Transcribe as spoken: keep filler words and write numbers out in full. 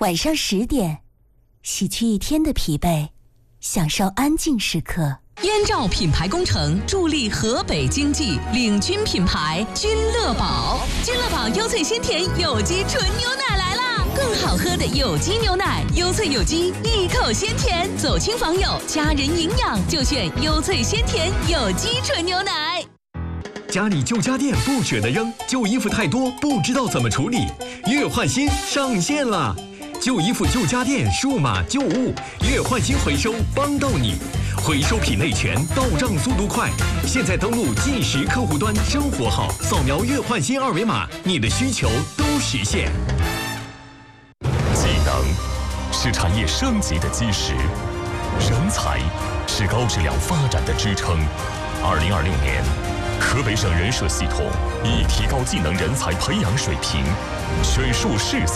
晚上十点，洗去一天的疲惫，享受安静时刻。 燕赵品牌工程助力河北经济，领军品牌君乐宝。君乐宝优萃鲜甜有机纯牛奶来啦！更好喝的有机牛奶，优萃有机，一口鲜甜，走亲访友，家人营养就选优萃鲜甜有机纯牛奶。 家里旧家电不舍得扔，旧衣服太多不知道怎么处理，月换新上线了！旧衣服、旧家电、数码旧物，月换新回收帮到你，回收品类全，到账速度快。现在登录计时客户端生活号，扫描月换新二维码，你的需求都实现。 技能是产业升级的基石，人才是高质量发展的支撑。二零二六年。河北省人社系统以提高技能人才培养水平，选树试